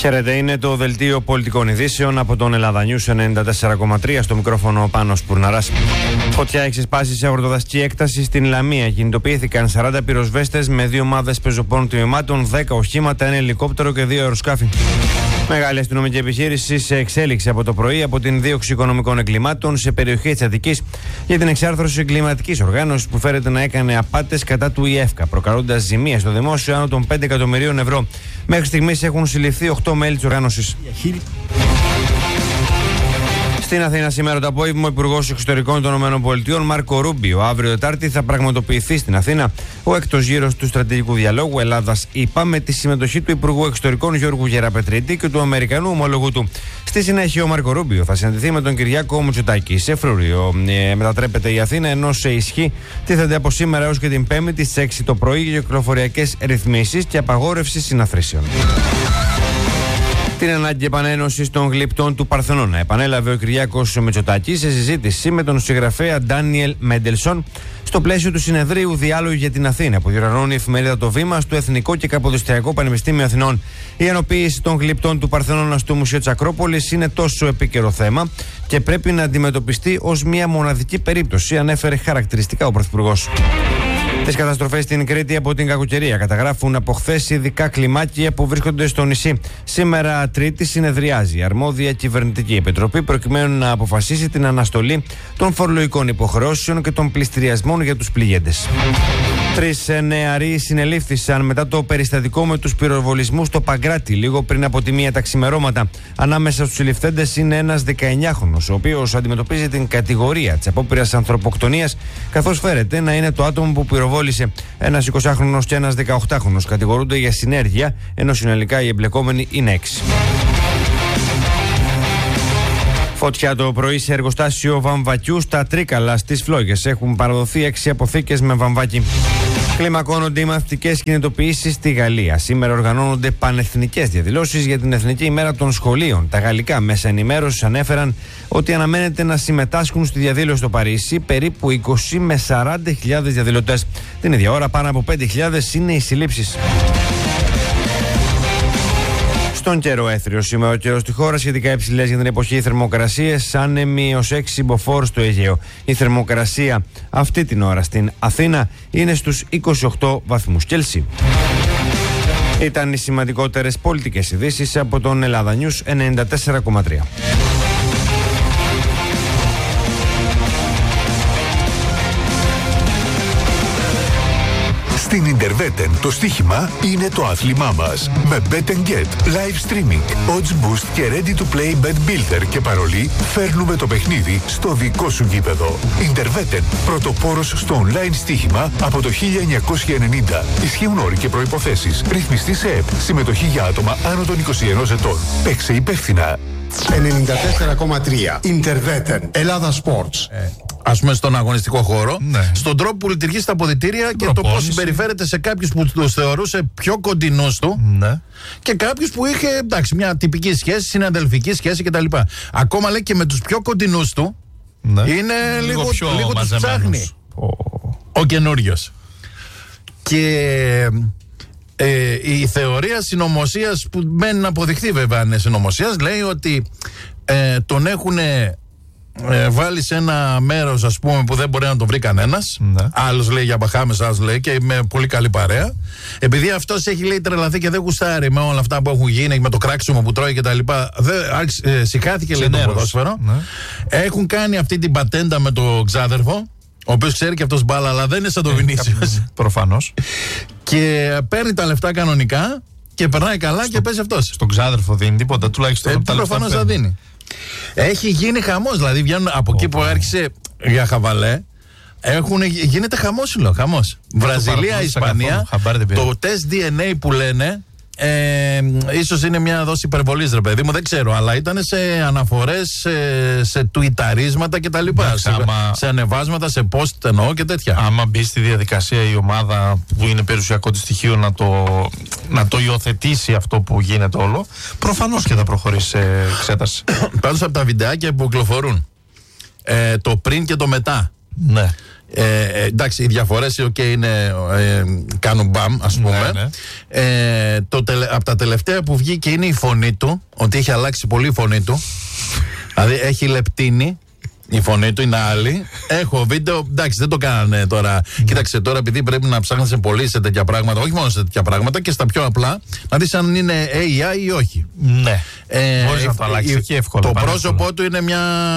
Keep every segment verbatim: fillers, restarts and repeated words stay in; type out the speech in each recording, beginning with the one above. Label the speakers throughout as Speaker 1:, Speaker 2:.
Speaker 1: Χαίρετε, είναι το δελτίο πολιτικών ειδήσεων από τον Ελλάδα News ενενήντα τέσσερα κόμμα τρία. Στο μικρόφωνο ο Πάνος Πουρναράς. Φωτιά έχει ξεσπάσει σε αγροτοδασική έκταση στην Λαμία. Κινητοποιήθηκαν σαράντα πυροσβέστες με δύο ομάδες πεζοπόρων τμήματων, δέκα οχήματα, ένα ελικόπτερο και δύο αεροσκάφη. Μεγάλη αστυνομική επιχείρηση σε εξέλιξη από το πρωί από την δίωξη οικονομικών εγκλημάτων σε περιοχή της Αττικής για την εξάρθρωση εγκληματικής οργάνωσης που φέρεται να έκανε απάτες κατά του ΙΕΦΚΑ, προκαλώντας ζημίες στο δημόσιο άνω των πέντε εκατομμυρίων ευρώ. Μέχρι στιγμής έχουν συλληφθεί οκτώ μέλη της οργάνωσης. Στην Αθήνα σήμερα το απόγευμα, ο Υπουργός Εξωτερικών των ΗΠΑ, Μάρκο Ρούμπιο, αύριο Τετάρτη θα πραγματοποιηθεί στην Αθήνα ο έκτος γύρος του στρατηγικού διαλόγου Ελλάδα-ΙΠΑ με τη συμμετοχή του Υπουργού Εξωτερικών Γιώργου Γεραπετρίτη και του Αμερικανού ομολογού του. Στη συνέχεια, ο Μάρκο Ρούμπιο θα συναντηθεί με τον Κυριάκο Μητσοτάκη. Σε φρούριο ε, μετατρέπεται η Αθήνα, ενώ σε ισχύ τίθενται από σήμερα έως και την Πέμπτη στις έξι το πρωί για κυκλοφοριακές ρυθμίσεις και απαγόρευση συναθρήσεων. Την ανάγκη επανένωσης των γλυπτών του Παρθενώνα επανέλαβε ο Κυριάκος Μητσοτάκης σε συζήτηση με τον συγγραφέα Ντάνιελ Μέντελσον στο πλαίσιο του συνεδρίου Διάλογου για την Αθήνα που διοργανώνει η εφημερίδα Το Βήμα στο Εθνικό και Καποδιστριακό Πανεπιστήμιο Αθηνών. Η ενοποίηση των γλυπτών του Παρθενώνα στο Μουσείο της Ακρόπολης είναι τόσο επίκαιρο θέμα και πρέπει να αντιμετωπιστεί ως μια μοναδική περίπτωση, ανέφερε χαρακτηριστικά ο Πρωθυπουργός. Τις καταστροφές στην Κρήτη από την κακοκαιρία καταγράφουν από χθες ειδικά κλιμάκια που βρίσκονται στο νησί. Σήμερα, Τρίτη, συνεδριάζει η αρμόδια κυβερνητική επιτροπή προκειμένου να αποφασίσει την αναστολή των φορολογικών υποχρεώσεων και των πληστηριασμών για τους πληγέντες. Τρεις νεαροί συνελήφθησαν μετά το περιστατικό με τους πυροβολισμούς στο Παγκράτη λίγο πριν από τη μία τα ξημερώματα. Ανάμεσα στους συλληφθέντες είναι ένας δεκαεννιάχρονος, ο οποίος αντιμετωπίζει την κατηγορία της απόπειρας ανθρωποκτονίας, καθώς φέρεται να είναι το άτομο που πυροβόλησε. Ένας εικοσάχρονος και ένας δεκαοκτάχρονος κατηγορούνται για συνέργεια, ενώ συνολικά οι εμπλεκόμενοι είναι έξι. Φωτιά το πρωί σε εργοστάσιο βαμβακιού στα Τρίκαλα στις Φλόγες. Έχουν παραδοθεί έξι αποθήκες με βαμβάκι. Κλιμακώνονται οι μαθητικές κινητοποιήσεις στη Γαλλία. Σήμερα οργανώνονται πανεθνικές διαδηλώσεις για την Εθνική ημέρα των σχολείων. Τα γαλλικά μέσα ενημέρωσης ανέφεραν ότι αναμένεται να συμμετάσχουν στη διαδήλωση στο Παρίσι περίπου είκοσι με σαράντα χιλιάδες διαδηλωτές. Την ίδια ώρα πάνω από πέντε χιλιάδες είναι οι συλλήψεις. Στον καιρό έθριο σήμερα ο καιρός στη χώρα σχετικά υψηλές για την εποχή θερμοκρασίες, άνεμοι ως έξι μποφόρ στο Αιγαίο. Η θερμοκρασία αυτή την ώρα στην Αθήνα είναι στους είκοσι οκτώ βαθμούς Κελσίου. Ήταν οι σημαντικότερες πολιτικές ειδήσεις από τον Ελλάδα News ενενήντα τέσσερα κόμμα τρία.
Speaker 2: Στην Ιντερβέτεν το στοίχημα είναι το άθλημά μας. Με Bet and Get, live streaming, odds boost και ready to play bet builder και παρολί φέρνουμε το παιχνίδι στο δικό σου γήπεδο. Ιντερβέτεν, πρωτοπόρος στο online στοίχημα από το χίλια εννιακόσια ενενήντα. Ισχύουν όροι και προϋποθέσεις. Ρυθμιστή σε ΕΠ. Συμμετοχή για άτομα άνω των είκοσι ενός ετών. Παίξε υπεύθυνα.
Speaker 3: ενενήντα τέσσερα κόμμα τρία. Ιντερβέτεν. Ελλάδα Sports.
Speaker 4: Ε. Ας πούμε στον αγωνιστικό χώρο, ναι. Στον τρόπο που λειτουργεί στα αποδυτήρια και το πώς συμπεριφέρεται σε κάποιους που τους θεωρούσε πιο κοντινούς του, ναι. Και κάποιους που είχε εντάξει, μια τυπική σχέση, συναδελφική σχέση κτλ. Ακόμα λέει και με τους πιο κοντινούς του, ναι. Είναι λίγο, λίγο, λίγο τους ψάχνει ο, ο καινούριος. Και ε, η θεωρία συνωμοσίας που μένει να αποδειχθεί βέβαια είναι συνωμοσίας, λέει ότι ε, τον έχουν Ε, βάλει σε ένα μέρος, ας πούμε, που δεν μπορεί να τον βρει κανένας. Ναι. Άλλος λέει για Μπαχάμες, άλλος λέει και με πολύ καλή παρέα. Επειδή αυτός έχει λέει τρελαθεί και δεν γουστάρει με όλα αυτά που έχουν γίνει, με το κράξιμο που τρώει κτλ. Ε, Συχάθηκε λέει το ποδόσφαιρο. Ναι. Έχουν κάνει αυτή την πατέντα με το ξάδερφο, ο οποίος ξέρει και αυτός μπάλα, αλλά δεν είναι σαν το ε, Βινίσιος. Προφανώς. Και παίρνει τα λεφτά κανονικά και περνάει καλά στο, και παίζει αυτός. Στον ξάδερφο δίνει τίποτα, τουλάχιστον. Ε, προφανώς θα δίνει. Έχει γίνει χαμός, δηλαδή βγαίνουν από oh, εκεί που άρχισε για χαβαλέ. Έχουν, γίνεται χαμόσυλο, χαμός. Βραζιλία, Ισπανία, το τεστ ντι εν έι που λένε, ε, ίσως είναι μια δόση υπερβολής ρε παιδί μου, δεν ξέρω, αλλά ήταν σε αναφορές, σε, σε τουιταρίσματα και τα λοιπά, σε, άμα, σε ανεβάσματα, σε post εννοώ και τέτοια. Άμα μπει στη διαδικασία η ομάδα που είναι περιουσιακό της στοιχείο να το, να το υιοθετήσει αυτό που γίνεται όλο, προφανώς και θα προχωρήσει σε εξέταση. Πάντως από τα βιντεάκια που κυκλοφορούν, ε, το πριν και το μετά, ναι. Ε, ε, εντάξει, οι διαφορές okay, είναι, ε, κάνουν μπαμ, ας πούμε. Ναι, ναι. Ε, το τελε, από τα τελευταία που βγήκε είναι η φωνή του, ότι έχει αλλάξει πολύ η φωνή του. Δηλαδή έχει λεπτύνει. Η φωνή του είναι άλλη. Έχω βίντεο, εντάξει, δεν το κάνανε τώρα. Mm. Κοίταξε τώρα, επειδή πρέπει να ψάχνεσαι πολύ σε τέτοια πράγματα, όχι μόνο σε τέτοια πράγματα και στα πιο απλά, να δεις αν είναι έι άι ή όχι.
Speaker 5: Ναι. Ε, Μπορείς να το αλλάξεις και εύκολα.
Speaker 4: Το πρόσωπό του είναι μια.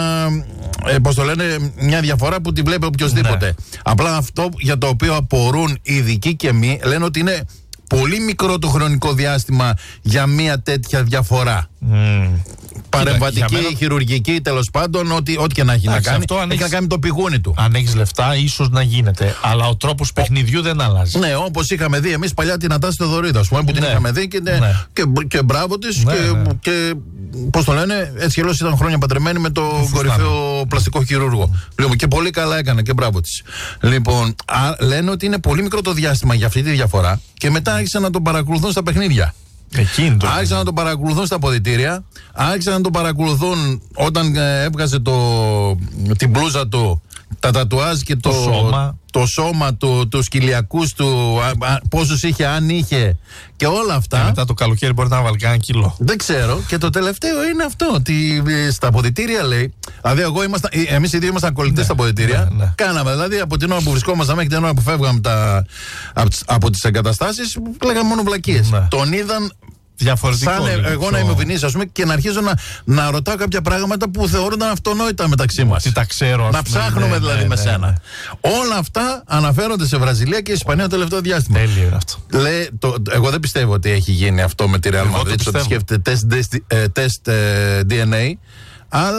Speaker 4: Ε, πώς το λένε, μια διαφορά που τη βλέπει οποιοδήποτε. Ναι. Απλά αυτό για το οποίο απορούν οι ειδικοί και μη λένε ότι είναι πολύ μικρό το χρονικό διάστημα για μια τέτοια διαφορά. Mm. Παρεμβατική, μένα... χειρουργική, τέλος πάντων, ό,τι, ό,τι και να έχει Άξι, να κάνει. Αυτό έχει έχεις... να κάνει το πηγούνι του.
Speaker 5: Αν έχεις λεφτά, ίσως να γίνεται. Αλλά ο τρόπος παιχνιδιού δεν αλλάζει.
Speaker 4: Ναι, όπως είχαμε δει εμείς παλιά την Ατάση Θεοδωρίδα, ας πούμε, που ναι. την είχαμε δει και, ναι. και, και μπράβο της. Ναι, και, ναι. και πώς το λένε, έτσι κι ήταν χρόνια παντρεμένη με το κορυφαίο πλαστικό χειρούργο. Λοιπόν, και πολύ καλά έκανε και μπράβο της. Λοιπόν, α, λένε ότι είναι πολύ μικρό το διάστημα για αυτή τη διαφορά και μετά άρχισαν να τον παρακολουθούν στα παιχνίδια.
Speaker 5: Το
Speaker 4: άρχισαν να τον παρακολουθούν στα αποδυτήρια, άρχισαν να τον παρακολουθούν όταν ε, έβγαζε το, την μπλούζα του, τα τατουάζ και το,
Speaker 5: το σώμα,
Speaker 4: το σώμα του, τους κοιλιακούς του, α, α, πόσους είχε, αν είχε και όλα αυτά.
Speaker 5: Και μετά το καλοκαίρι μπορεί να βάλει κανένα κιλό.
Speaker 4: Δεν ξέρω. Και το τελευταίο είναι αυτό, ότι στα αποδυτήρια λέει, δηλαδή εγώ ήμασταν, εμείς οι δύο ήμασταν κολλητές ναι, στα αποδυτήρια. Ναι, ναι. Κάναμε, δηλαδή από την ώρα που βρισκόμασταν μέχρι την ώρα που φεύγαμε τα, από, από τις εγκαταστάσεις, λέγαμε μόνο βλακίες. Ναι. Τον είδαν.
Speaker 5: Διαφορετικό.
Speaker 4: Σαν
Speaker 5: λίγο,
Speaker 4: εγώ να είμαι ο Βινίσης, ας πούμε, και να αρχίζω να, να ρωτάω κάποια πράγματα που θεωρούνταν αυτονόητα μεταξύ μας.
Speaker 5: Τι τα ξέρω,
Speaker 4: να ψάχνουμε ναι, δηλαδή ναι, με ναι, σένα. Ναι. Όλα αυτά αναφέρονται σε Βραζιλία και Ισπανία το τελευταίο διάστημα.
Speaker 5: Τέλειο αυτό.
Speaker 4: Λέει, το, εγώ δεν πιστεύω ότι έχει γίνει αυτό με τη Real Madrid, ότι σκέφτεται τεστ ντι εν έι. Αλλά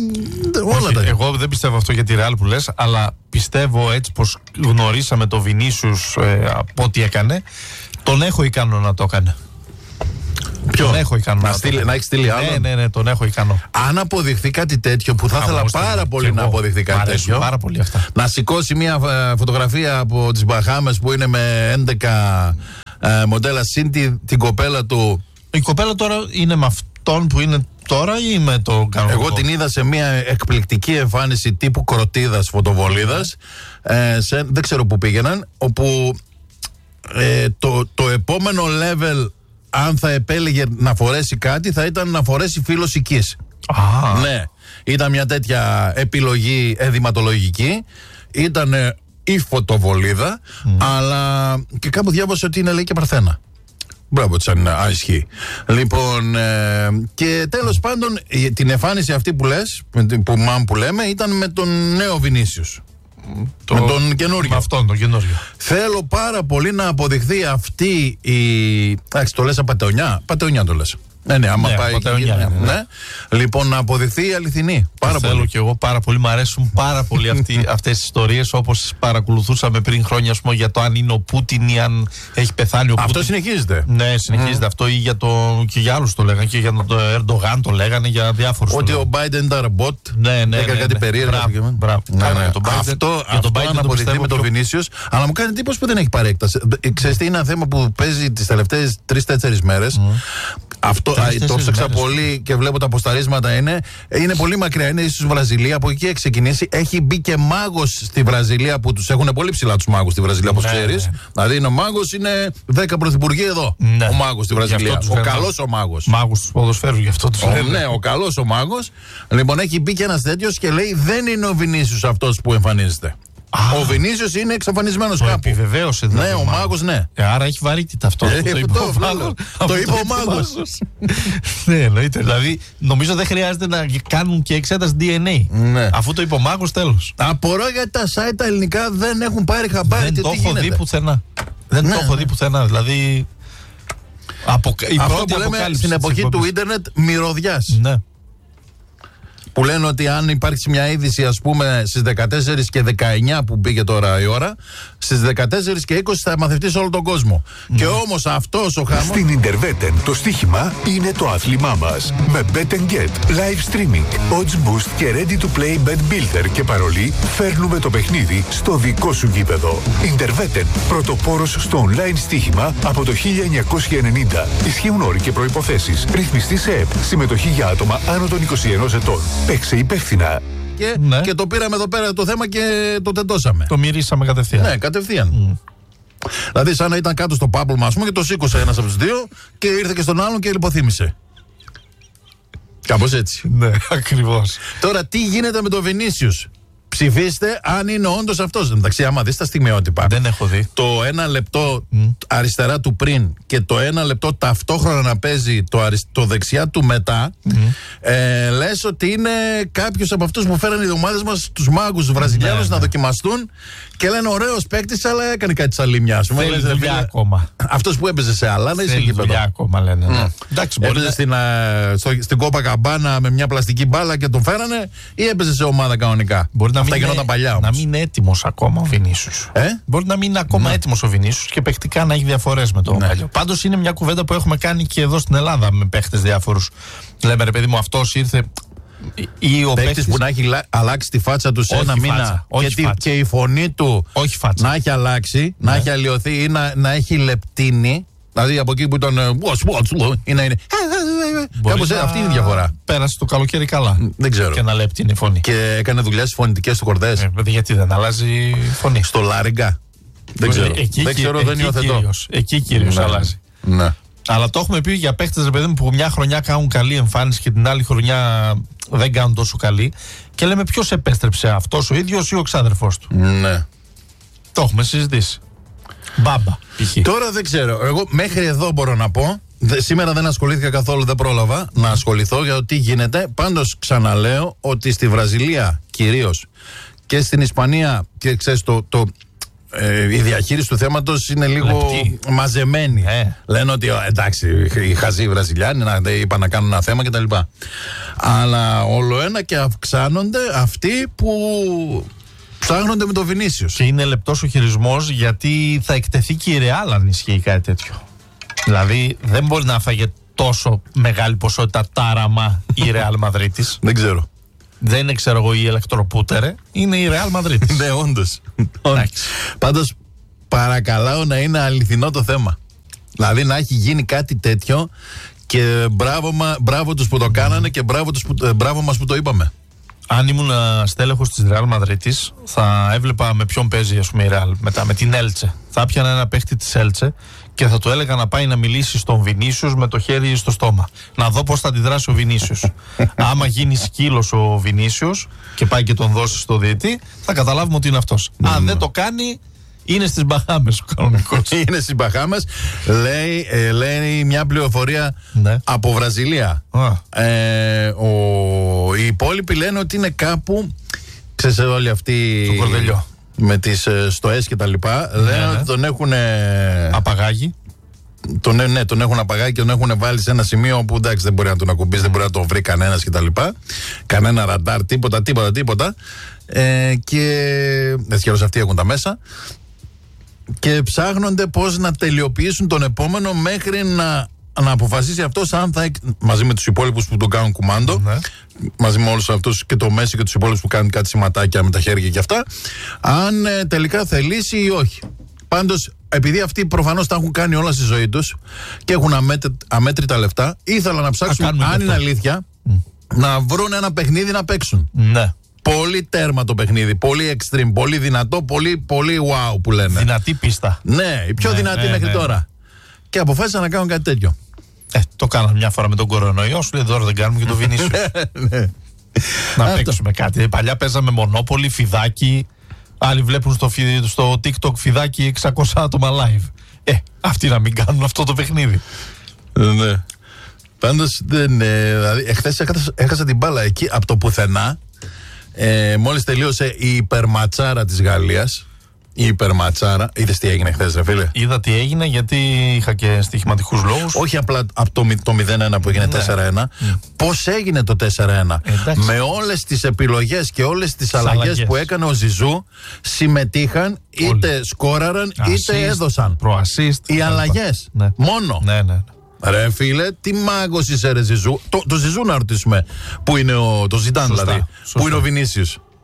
Speaker 4: όλα τα.
Speaker 5: Εγώ δεν πιστεύω αυτό για τη Real που λες, αλλά πιστεύω έτσι πως γνωρίσαμε το Βινίσιους ε, από ό,τι έκανε, τον έχω ικανό να το έκανε.
Speaker 4: Ποιο?
Speaker 5: Τον έχω ικανό
Speaker 4: να,
Speaker 5: να,
Speaker 4: στείλει, να έχει στείλει άλλο.
Speaker 5: Ναι, ναι, ναι, τον έχω ικανό.
Speaker 4: Αν αποδειχθεί κάτι τέτοιο, που θα ήθελα πάρα πολύ να αποδειχθεί κάτι τέτοιο.
Speaker 5: Πάρα πολύ αυτά.
Speaker 4: Να σηκώσει μια φωτογραφία από τις Μπαχάμες που είναι με έντεκα ε, μοντέλα συν την, την κοπέλα του.
Speaker 5: Η κοπέλα τώρα είναι με αυτόν που είναι τώρα ή με το κανονικό?
Speaker 4: Εγώ την είδα σε μια εκπληκτική εμφάνιση τύπου κροτίδας φωτοβολίδας. Ε, σε, δεν ξέρω που πήγαιναν. Όπου ε, το, το επόμενο level, αν θα επέλεγε να φορέσει κάτι, θα ήταν να φορέσει φύλλος οικής.
Speaker 5: Ah.
Speaker 4: Ναι. Ήταν μια τέτοια επιλογή εδηματολογική. Ήταν η φωτοβολίδα, mm. αλλά και κάπου διάβασα ότι είναι, λέει, και παρθένα. Μπράβο της αν ισχύει. Λοιπόν, ε, και τέλος πάντων την εμφάνιση αυτή που λες, που, μάμ, που λέμε, ήταν με τον νέο Βινίσιους.
Speaker 5: Το...
Speaker 4: με τον καινούριο.
Speaker 5: Με αυτόν τον καινούριο.
Speaker 4: Θέλω πάρα πολύ να αποδειχθεί αυτή η. Εντάξει, το λες απατεωνιά. Πατεωνιά το λες. Ναι, ναι, άμα
Speaker 5: ναι,
Speaker 4: πάει. Και... Ναι, ναι. Ναι. Λοιπόν, να αποδειχθεί η αληθινή. Πάρα
Speaker 5: θέλω
Speaker 4: πολύ.
Speaker 5: Και εγώ πάρα πολύ. Μ' αρέσουν πάρα πολύ αυτές τις ιστορίες, όπως παρακολουθούσαμε πριν χρόνια, ας πούμε, για το αν είναι ο Πούτιν ή αν έχει πεθάνει ο Πούτιν.
Speaker 4: Αυτό συνεχίζεται.
Speaker 5: Ναι, συνεχίζεται mm. αυτό, ή για το. Και για άλλους το λέγανε. Και για τον Ερντογάν το λέγανε, για διάφορους.
Speaker 4: Ότι ο Biden ήταν ρομπότ.
Speaker 5: Ναι, ναι.
Speaker 4: Έκανε
Speaker 5: ναι, ναι,
Speaker 4: κάτι
Speaker 5: ναι.
Speaker 4: περίεργο.
Speaker 5: Μπράβο.
Speaker 4: Ναι, ναι. Αυτό, αυτό αν αποδειχθεί με τον Βινίσιους. Αλλά μου κάνει εντύπωση που δεν έχει παρέκταση. Ξέρεις τι είναι ένα θέμα που παίζει τις τελευταίες τρεις-τέσσερις μέρες. Αυτό το ψάξα πολύ και βλέπω τα αποσταρίσματα. Είναι, είναι πολύ μακριά. Είναι ίσως Βραζιλία, από εκεί έχει ξεκινήσει. Έχει μπει και μάγος στη Βραζιλία, που τους έχουν πολύ ψηλά τους μάγους στη Βραζιλία, όπως ναι, ξέρεις. Ναι. Δηλαδή είναι ο μάγος, είναι δέκα πρωθυπουργοί εδώ. Ναι. Ο μάγος στη Βραζιλία. Ο καλός ο μάγος.
Speaker 5: Μάγους του ποδοσφαίρου, γι' αυτό τους λένε.
Speaker 4: Ναι, ο καλός ο μάγος. Λοιπόν, έχει μπει και ένας τέτοιος και λέει: δεν είναι ο Βινίσιους αυτός που εμφανίζεται. Ah. Ο Βινίσιος είναι εξαφανισμένος κάπου.
Speaker 5: Επιβεβαίωσε δηλαδή.
Speaker 4: Ναι, ο μάγος, ναι.
Speaker 5: Ε, άρα έχει βαρύτητα αυτό.
Speaker 4: Ε, το, είπε ο μάγος. Το είπε ο μάγος.
Speaker 5: Ναι, εννοείται. Δηλαδή, νομίζω δεν χρειάζεται να κάνουν και εξέταση ντι εν έι.
Speaker 4: Ναι.
Speaker 5: Αφού το είπε ο μάγος, τέλος.
Speaker 4: Απορώ γιατί τα site τα ελληνικά δεν έχουν πάρει χαμπάρι.
Speaker 5: Δεν το έχω δει πουθενά. Δεν το έχω δει πουθενά. Δηλαδή.
Speaker 4: Αυτό που λέμε στην εποχή του ίντερνετ, μυρωδιάς.
Speaker 5: Ναι.
Speaker 4: Που λένε ότι αν υπάρξει μια είδηση, ας πούμε, στις δεκατέσσερις και δεκαεννιά που πήγε τώρα η ώρα, στις δεκατέσσερις και είκοσι θα μαθευτεί σε όλο τον κόσμο. Mm. Και όμως αυτός ο χαμός.
Speaker 2: Στην Interveten το στοίχημα είναι το άθλημά μας. Με Bet and Get, live streaming, odds boost και ready to play bet builder και παρολί, φέρνουμε το παιχνίδι στο δικό σου γήπεδο. Interveten, πρωτοπόρος στο online στοίχημα από το χίλια εννιακόσια ενενήντα. Ισχύουν όροι και προϋποθέσεις. Ρυθμιστή σε ΕΠ. Συμμετοχή για άτομα άνω των είκοσι ενός ετών. Παίξε υπεύθυνα.
Speaker 4: και,
Speaker 5: ναι.
Speaker 4: και το πήραμε εδώ πέρα το θέμα και το τεντώσαμε.
Speaker 5: Το μυρίσαμε κατευθείαν.
Speaker 4: Ναι, κατευθείαν. Mm. Δηλαδή, σαν να ήταν κάτω στο πάπλωμα, ας πούμε, και το σήκωσε ένας από τους δύο και ήρθε και στον άλλον και λιποθύμησε. Κάπως έτσι.
Speaker 5: Ναι, ακριβώς.
Speaker 4: Τώρα, τι γίνεται με τον Βινίσιους? Ψηφίστε αν είναι όντως αυτός. Εντάξει, άμα δεις τα στιγμιότυπα.
Speaker 5: Δεν έχω δει.
Speaker 4: Το ένα λεπτό mm. αριστερά του πριν και το ένα λεπτό ταυτόχρονα να παίζει το, αρισ... το δεξιά του μετά, mm. ε, λες ότι είναι κάποιος από αυτούς που φέραν οι ομάδες μας, τους μάγκους τους Βραζιλιάνους, ναι, να ναι. δοκιμαστούν και λένε ωραίος παίκτης, αλλά έκανε κάτι τσαλίμια.
Speaker 5: Θέλει δουλειά ακόμα.
Speaker 4: Αυτός που έπαιζε σε άλλα, δεν
Speaker 5: Θέλει δουλειά ακόμα, λένε. Ναι.
Speaker 4: Mm. Εντάξει, έπαιζε να... στην, uh, στο, στην Κόπα Καμπάνα με μια πλαστική μπάλα και τον φέρανε, ή έπαιζε σε ομάδα κανονικά?
Speaker 5: Μπορεί να
Speaker 4: Αυτά γινόταν παλιά όμως.
Speaker 5: Να μην είναι έτοιμος ακόμα ο Βινίσιους.
Speaker 4: Ε?
Speaker 5: Μπορεί να μην είναι ακόμα ναι. έτοιμος ο Βινίσιους και παιχτικά να έχει διαφορές με το ναι. παλιό. Πάντως είναι μια κουβέντα που έχουμε κάνει και εδώ στην Ελλάδα με παίχτες διάφορους. Λέμε, ρε παιδί μου, αυτός ήρθε. Ή ο παίκτης που να έχει αλλάξει τη φάτσα του σε ένα μήνα και, τη, και η φωνή του να έχει αλλάξει, ναι. να έχει αλλοιωθεί ή να, να έχει λεπτύνει. Δηλαδή από εκεί που ήταν. Είναι, είναι. Κάπως να... αυτή είναι η διαφορά. Πέρασε το καλοκαίρι καλά.
Speaker 4: Δεν ξέρω.
Speaker 5: Και να λεπτύνει η φωνή.
Speaker 4: Και έκανε δουλειά στις φωνητικές του κορδές.
Speaker 5: Ε, γιατί δεν αλλάζει φωνή?
Speaker 4: Στο λάριγκα. Δεν ξέρω.
Speaker 5: Εκεί,
Speaker 4: δεν ξέρω,
Speaker 5: εκεί,
Speaker 4: δεν υιοθετώ.
Speaker 5: Εκεί κυρίως αλλάζει.
Speaker 4: Ναι.
Speaker 5: Αλλά το έχουμε πει για παίχτες, ρε παιδί μου, που μια χρονιά κάνουν καλή εμφάνιση και την άλλη χρονιά δεν κάνουν τόσο καλή. Και λέμε, ποιος επέστρεψε, αυτός ο ίδιος ή ο ξάδερφός του?
Speaker 4: Ναι.
Speaker 5: Το έχουμε συζητήσει. Μπάμπα, π.χ.
Speaker 4: Τώρα δεν ξέρω. Εγώ μέχρι εδώ μπορώ να πω. Δε, σήμερα δεν ασχολήθηκα καθόλου, δεν πρόλαβα να ασχοληθώ για το τι γίνεται. Πάντως ξαναλέω ότι στη Βραζιλία κυρίως και στην Ισπανία, και ξέρεις, το, το, ε, η διαχείριση του θέματος είναι λίγο λεπτή, μαζεμένη. Ε. Λένε ότι εντάξει, οι χαζοί Βραζιλιάνοι να, είπαν να κάνουν ένα θέμα κτλ. Αλλά όλο ένα και αυξάνονται αυτοί που ψάχνονται με το Βινίσιους.
Speaker 5: Και είναι λεπτός ο χειρισμός, γιατί θα εκτεθεί και η Ρεάλ αν ισχύει κάτι τέτοιο. Δηλαδή δεν μπορεί να φάγε τόσο μεγάλη ποσότητα τάραμα η Ρεάλ Μαδρίτης.
Speaker 4: Δεν ξέρω.
Speaker 5: Δεν είναι, ξέρω εγώ, η ηλεκτροπούτερε. Είναι η Ρεάλ Μαδρίτης.
Speaker 4: Ναι, όντως. Πάντως παρακαλάω να είναι αληθινό το θέμα. Δηλαδή να έχει γίνει κάτι τέτοιο και μπράβο, μα, μπράβο τους που το κάνανε και μπράβο, τους που, μπράβο μας που το είπαμε.
Speaker 5: Αν ήμουν στέλεχος της Ρεάλ Μαδρίτης, θα έβλεπα με ποιον παίζει, ας πούμε, η Ρεάλ μετά, με την Έλτσε. Θα έπιανα ένα παίχτη της Έλτσε και θα του έλεγα να πάει να μιλήσει στον Βινίσιους με το χέρι στο στόμα. Να δω πώς θα αντιδράσει ο Βινίσιους. Άμα γίνει σκύλος ο Βινίσιους και πάει και τον δώσει στο διαιτή, θα καταλάβουμε ότι είναι αυτός. Mm. Αν δεν το κάνει, είναι στις Μπαχάμες ο κανονικός.
Speaker 4: Είναι στις Μπαχάμες. Λέει, ε, λέει μια πληροφορία ναι. από Βραζιλία. Ε, ο, οι υπόλοιποι λένε ότι είναι κάπου. Ξέρεις, όλοι αυτοί.
Speaker 5: Στο Κορδελιό.
Speaker 4: Με τις ε, στοές και τα λοιπά. Ναι, λένε ναι. ότι τον έχουν. Ε,
Speaker 5: απαγάγει.
Speaker 4: Τον, ναι, τον έχουν απαγάγει και τον έχουν βάλει σε ένα σημείο που εντάξει δεν μπορεί να τον ακουμπήσει, δεν μπορεί να τον βρει κανένας κτλ. Κανένα ραντάρ, τίποτα, τίποτα, τίποτα. Ε, και έτσι αυτοί έχουν τα μέσα. Και ψάχνονται πώς να τελειοποιήσουν τον επόμενο μέχρι να, να αποφασίσει αυτός αν θα. Μαζί με τους υπόλοιπους που τον κάνουν κουμάντο, ναι. μαζί με όλους αυτούς και το Μέση και τους υπόλοιπους που κάνουν κάτι σηματάκια με τα χέρια και αυτά, αν ε, τελικά θελήσει ή όχι. Πάντως, επειδή αυτοί προφανώς τα έχουν κάνει όλα στη ζωή τους και έχουν αμέτρη, αμέτρητα λεφτά, ήθελα να ψάξουν αν είναι αυτό. Αλήθεια mm. να βρουν ένα παιχνίδι να παίξουν.
Speaker 5: Ναι.
Speaker 4: Πολύ τέρμα το παιχνίδι, πολύ extreme, πολύ δυνατό, πολύ, πολύ wow που λένε.
Speaker 5: Δυνατή πίστα.
Speaker 4: Ναι, η πιο ναι, δυνατή ναι, μέχρι ναι. τώρα. Και αποφάσισαν να κάνουν κάτι τέτοιο.
Speaker 5: Ε, το κάναμε μια φορά με τον κορονοϊό, σου λέει τώρα δεν κάνουμε και το Βινίσιους. ναι. Να παίξουμε κάτι. Παλιά παίζαμε Μονόπολη, φιδάκι. Άλλοι βλέπουν στο, στο TikTok φιδάκι εξακόσια άτομα live. Ε, αυτοί να μην κάνουν αυτό το παιχνίδι.
Speaker 4: Ναι. Πάντως δεν. Ε, δηλαδή, εχθές έχασα, έχασα την μπάλα εκεί από το πουθενά. Ε, μόλις τελείωσε η υπερματσάρα της Γαλλίας. Η υπερματσάρα. Είδες τι έγινε χθες, ρε φίλε?
Speaker 5: Είδα τι έγινε, γιατί είχα και στοιχηματικούς λόγους.
Speaker 4: Όχι απλά από το, το μηδέν ένα που έγινε ναι. τέσσερα ένα. Mm. Πώς έγινε το τέσσερα ένα?
Speaker 5: Εντάξει.
Speaker 4: Με όλες τις επιλογές και όλες τις αλλαγές, αλλαγές που έκανε ο Ζιζού, συμμετείχαν, είτε όλοι. Σκόραραν, assist, είτε έδωσαν.
Speaker 5: Προασίστ.
Speaker 4: Οι αλλαγές. Ναι. Μόνο.
Speaker 5: Ναι, ναι.
Speaker 4: Ρε φίλε, τι μάγκος είσαι ρε Ζιζού. Το, το Ζιζού να ρωτήσουμε. Πού είναι ο. Το Ζιτάν δηλαδή. Σωστά. Πού είναι ο Βινίσιους.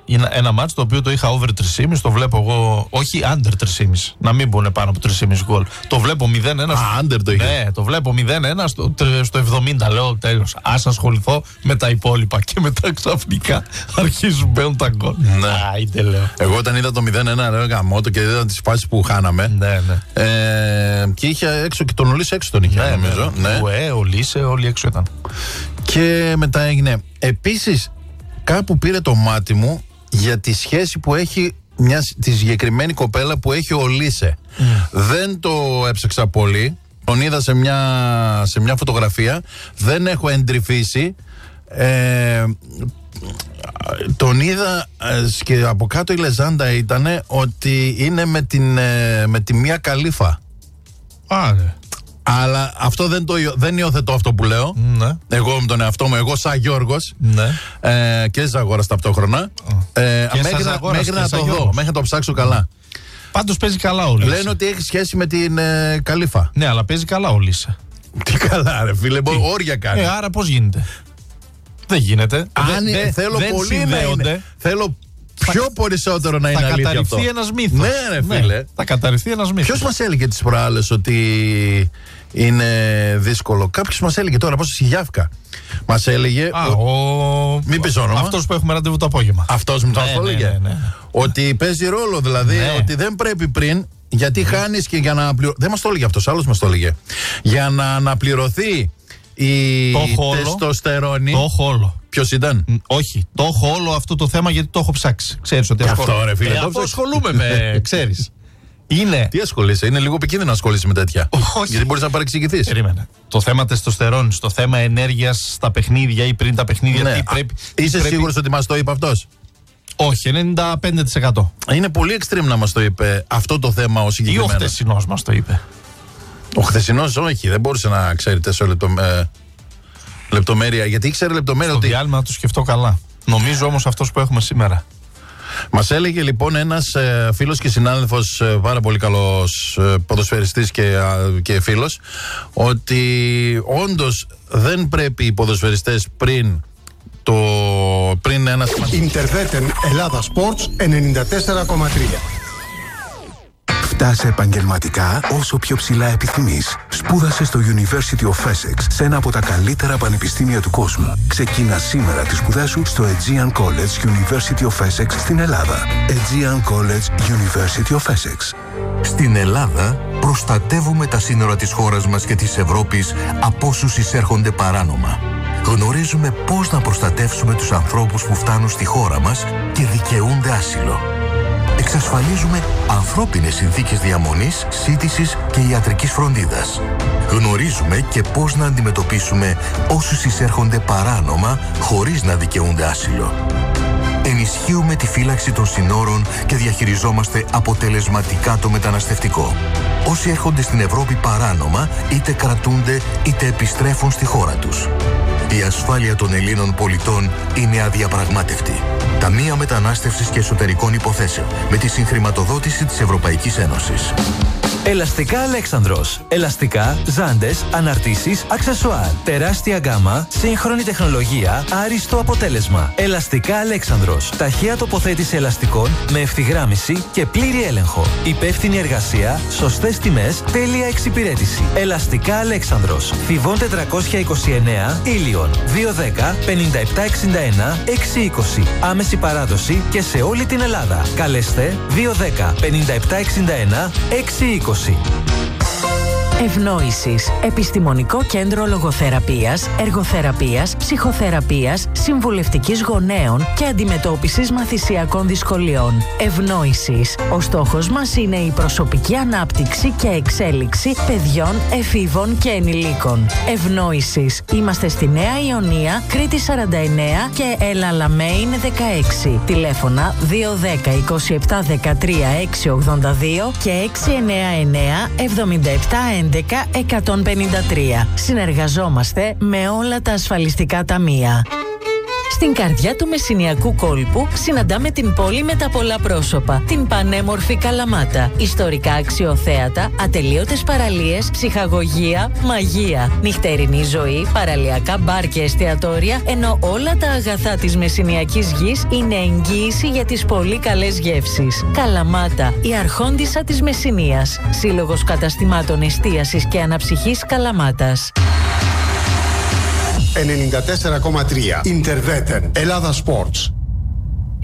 Speaker 5: Είναι ένα μάτς το οποίο το είχα over τρία κόμμα πέντε, το βλέπω εγώ, όχι under τρία κόμμα πέντε, να μην μπουν πάνω από τρία κόμμα πέντε γκολ. Το βλέπω μηδέν ένα.
Speaker 4: Α, under το είχε.
Speaker 5: Ναι, το βλέπω μηδέν ένα στο, στο εβδομήντα, λέω τέλος. Ας ασχοληθώ με τα υπόλοιπα και μετά ξαφνικά αρχίζουν μπαίνουν τα γκολ.
Speaker 4: Ναι.
Speaker 5: Α, είτε λέω.
Speaker 4: Εγώ όταν είδα το μηδέν ένα, λέω γαμώτο και είδα τις φάσεις που χάναμε.
Speaker 5: Ναι, ναι.
Speaker 4: Ε, και είχε έξω και τον Ολύσε έξω τον είχε,
Speaker 5: Ναι,
Speaker 4: νομίζω.
Speaker 5: ναι.
Speaker 4: Ναι.
Speaker 5: Ουέ, Ολύσε, όλοι έξω ήταν.
Speaker 4: Και μετά έγινε. Επίσης, κάπου πήρε το μάτι μου για τη σχέση που έχει μια, τη συγκεκριμένη κοπέλα που έχει ο Ολύσε. Mm. Δεν το έψαξα πολύ. Τον είδα σε μια, σε μια φωτογραφία. Δεν έχω εντρυφήσει. Ε, τον είδα και από κάτω η λεζάντα ήταν ότι είναι με, την, με τη Μία Καλίφα.
Speaker 5: Α, ναι.
Speaker 4: Αλλά αυτό δεν, το, δεν υιοθετώ αυτό που λέω.
Speaker 5: Ναι.
Speaker 4: Εγώ με τον εαυτό μου, εγώ σαν Γιώργος.
Speaker 5: Ναι.
Speaker 4: Ε, και Ζαγόρας ταυτόχρονα. Ε,
Speaker 5: και
Speaker 4: μέχρι να, μέχρι να το δω, μέχρι να το ψάξω καλά.
Speaker 5: Πάντως παίζει καλά ο Λίσε.
Speaker 4: Λένε ότι έχει σχέση με την ε, Καλίφα.
Speaker 5: Ναι, αλλά παίζει καλά ο Λίσε.
Speaker 4: Τι καλά, ρε φίλε, όρια κάνει.
Speaker 5: Ε, άρα πώς γίνεται. Δεν γίνεται.
Speaker 4: Αν
Speaker 5: δε,
Speaker 4: θέλω
Speaker 5: δεν
Speaker 4: πολύ να είναι. Θέλω πιο θα, περισσότερο να είναι αλήθεια αυτό.
Speaker 5: Θα καταρριφθεί ένας μύθος.
Speaker 4: Ναι, ρε φίλε.
Speaker 5: Ναι, θα καταρριφθεί ένας μύθος.
Speaker 4: Ποιος μας έλεγε τις προάλλες ότι είναι δύσκολο? Κάποιος μας έλεγε τώρα, πώς Γιάφκα. Μας έλεγε.
Speaker 5: Α, ο...
Speaker 4: Μην πεις όνομα.
Speaker 5: Αυτός που έχουμε ραντεβού το απόγευμα.
Speaker 4: Αυτός μου το
Speaker 5: ναι,
Speaker 4: έλεγε.
Speaker 5: Ναι, ναι, ναι.
Speaker 4: Ότι παίζει ρόλο, δηλαδή, ναι. Ότι δεν πρέπει πριν. Γιατί mm. χάνεις και για να αναπληρωθεί. Δεν μας το έλεγε αυτός, άλλος μας το έλεγε. Για να αναπληρωθεί η τεστοστερόνη.
Speaker 5: Το έχω όλο.
Speaker 4: Ποιος ήταν?
Speaker 5: Mm, όχι. Το έχω όλο αυτό το θέμα γιατί το έχω ψάξει. Ξέρεις ότι
Speaker 4: αυτό. Αυτό, ρε φίλε.
Speaker 5: Ε, αυτό ασχολούμαι με. Ξέρεις. Είναι.
Speaker 4: Τι ασχολείσαι, είναι λίγο επικίνδυνο να ασχολείσαι με τέτοια.
Speaker 5: Όχι.
Speaker 4: Γιατί μπορείς να παρεξηγηθείς.
Speaker 5: Περίμενε. Το θέμα τεστοστερόνης, το θέμα ενέργειας στα παιχνίδια ή πριν τα παιχνίδια.
Speaker 4: Ναι.
Speaker 5: Τι πρέπει,
Speaker 4: είσαι
Speaker 5: πρέπει...
Speaker 4: σίγουρος ότι μας το είπε αυτός?
Speaker 5: Όχι, ενενήντα πέντε τοις εκατό.
Speaker 4: Είναι πολύ extreme να μας το είπε αυτό το θέμα ο συγκεκριμένος.
Speaker 5: Ή ο χθεσινός μας το είπε.
Speaker 4: Ο χθεσινός όχι, δεν μπορούσε να ξέρει τέσσερα λεπτο, ε, λεπτομέρεια. Γιατί ήξερε λεπτομέρεια.
Speaker 5: Στο
Speaker 4: ότι...
Speaker 5: διάλειμμα να το σκεφτώ καλά. Νομίζω όμως αυτός που έχουμε σήμερα.
Speaker 4: Μας έλεγε λοιπόν ένας ε, φίλος και συνάδελφος, ε, πάρα πολύ καλός ε, ποδοσφαιριστής και, ε, και φίλος, ότι όντως δεν πρέπει οι ποδοσφαιριστές πριν το πριν ένας...
Speaker 3: Ιντερβέτεν Ελλάδα Sports ενενήντα τέσσερα κόμμα τρία.
Speaker 2: Φτάσε επαγγελματικά όσο πιο ψηλά επιθυμείς. Σπούδασε στο University of Essex, σε ένα από τα καλύτερα πανεπιστήμια του κόσμου. Ξεκίνα σήμερα τις σπουδές σου στο Aegean College University of Essex στην Ελλάδα. Aegean College University of Essex.
Speaker 6: Στην Ελλάδα προστατεύουμε τα σύνορα της χώρας μας και της Ευρώπης από όσους εισέρχονται παράνομα. Γνωρίζουμε πώς να προστατεύσουμε τους ανθρώπους που φτάνουν στη χώρα μας και δικαιούνται άσυλο. Εξασφαλίζουμε ανθρώπινες συνθήκες διαμονής, σύντησης και ιατρικής φροντίδας. Γνωρίζουμε και πώς να αντιμετωπίσουμε όσους εισέρχονται παράνομα χωρίς να δικαιούνται άσυλο. Ενισχύουμε τη φύλαξη των συνόρων και διαχειριζόμαστε αποτελεσματικά το μεταναστευτικό. Όσοι έρχονται στην Ευρώπη παράνομα, είτε κρατούνται είτε επιστρέφουν στη χώρα τους. Η ασφάλεια των Ελλήνων πολιτών είναι αδιαπραγμάτευτη. Ταμεία Μετανάστευσης και Εσωτερικών Υποθέσεων με τη συγχρηματοδότηση της Ευρωπαϊκής Ένωσης.
Speaker 7: Ελαστικά Αλέξανδρος. Ελαστικά, ζάντες, αναρτήσεις, αξεσουάρ. Τεράστια γκάμα, σύγχρονη τεχνολογία, άριστο αποτέλεσμα. Ελαστικά Αλέξανδρος. Ταχεία τοποθέτηση ελαστικών με ευθυγράμμιση και πλήρη έλεγχο. Υπεύθυνη εργασία, σωστές τιμές, τέλεια εξυπηρέτηση. Ελαστικά Αλέξανδρος. Θηβών τετρακόσια είκοσι εννέα, Ήλιον. δύο δέκα πενήντα επτά εξήντα ένα έξι είκοσι. Άμεση παράδοση και σε όλη την Ελλάδα. Καλέστε δύο δέκα πενήντα επτά εξήντα ένα έξι είκοσι.
Speaker 8: Ευνόησης. Επιστημονικό κέντρο λογοθεραπείας, εργοθεραπείας, ψυχοθεραπείας, συμβουλευτικής γονέων και αντιμετώπισης μαθησιακών δυσκολιών. Ευνόησης. Ο στόχος μας είναι η προσωπική ανάπτυξη και εξέλιξη παιδιών, εφήβων και ενηλίκων. Ευνόησης. Είμαστε στη Νέα Ιωνία, Κρήτη σαράντα εννέα και Έλα Λαμέιν δεκαέξι. Τηλέφωνα δύο δέκα είκοσι επτά δεκατρία έξι ογδόντα δύο και έξι εννέα εννέα εβδομήντα επτά έντεκα εκατόν πενήντα τρία. Συνεργαζόμαστε με όλα τα ασφαλιστικά ταμεία. Στην καρδιά του μεσσηνιακού κόλπου συναντάμε την πόλη με τα πολλά πρόσωπα, την πανέμορφη Καλαμάτα. Ιστορικά αξιοθέατα, ατελείωτες παραλίες, ψυχαγωγία, μαγεία, νυχτερινή ζωή, παραλιακά μπαρ και εστιατόρια, ενώ όλα τα αγαθά της μεσσηνιακής γης είναι εγγύηση για τις πολύ καλές γεύσεις. Καλαμάτα, η αρχόντισσα της Μεσσηνίας. Σύλλογος καταστημάτων εστίασης και αναψυχής Καλαμάτας.
Speaker 3: ενενήντα τέσσερα κόμμα τρία Interveten Ελλάδα Sports.